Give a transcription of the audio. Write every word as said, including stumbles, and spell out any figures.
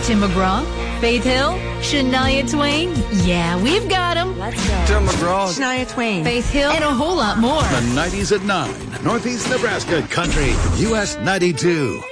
Tim McGraw, Faith Hill, Shania Twain. Yeah, we've got them. Let's go. Tim McGraw, Shania Twain, Faith Hill, and a whole lot more. The nineties at nine. Northeast Nebraska Country. U S ninety-two.